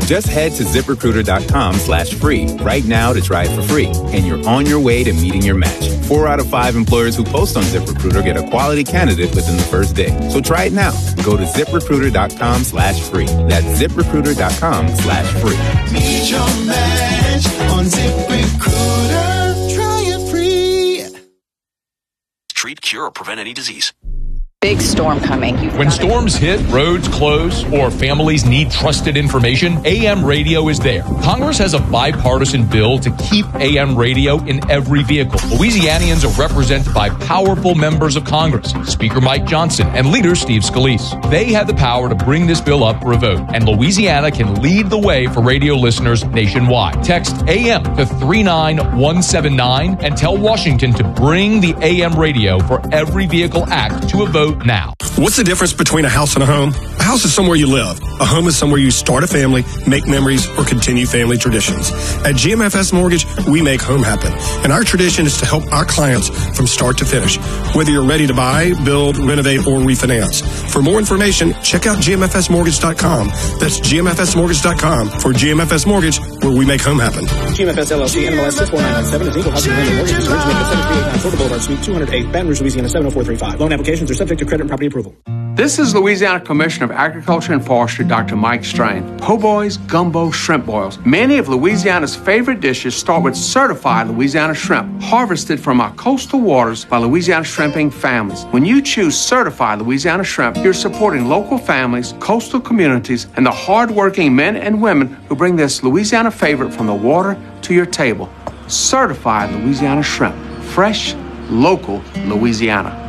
Just head to ZipRecruiter.com/free right now to try it for free, and you're on your way to meeting your match. 4 out of 5 employers who post on ZipRecruiter get a quality candidate within the first day. So try it now. Go to ZipRecruiter.com/free. That's ZipRecruiter.com/free. Meet your match on ZipRecruiter. Try it free. Treat, cure, or prevent any disease. Big storm coming. When storms hit, roads close, or families need trusted information, AM radio is there. Congress has a bipartisan bill to keep AM radio in every vehicle. Louisianians are represented by powerful members of Congress, Speaker Mike Johnson and Leader Steve Scalise. They have the power to bring this bill up for a vote, and Louisiana can lead the way for radio listeners nationwide. Text AM to 39179 and tell Washington to bring the AM radio for Every Vehicle Act to a vote now. What's the difference between a house and a home? A house is somewhere you live. A home is somewhere you start a family, make memories, or continue family traditions. At GMFS Mortgage, we make home happen. And our tradition is to help our clients from start to finish. Whether you're ready to buy, build, renovate, or refinance. For more information, check out GMFSmortgage.com. That's GMFSmortgage.com for GMFS Mortgage, where we make home happen. GMFS LLC, NMLS 64997, is equal housing lender mortgages originated at 7389 Florida Boulevard, Suite 208, Baton Rouge, Louisiana 70435. Loan applications are subject to credit and property approval. This is Louisiana Commissioner of Agriculture and Forestry, Dr. Mike Strain. Po' boys, gumbo, shrimp boils. Many of Louisiana's favorite dishes start with certified Louisiana shrimp, harvested from our coastal waters by Louisiana shrimping families. When you choose certified Louisiana shrimp, you're supporting local families, coastal communities, and the hard-working men and women who bring this Louisiana favorite from the water to your table. Certified Louisiana shrimp. Fresh, local Louisiana.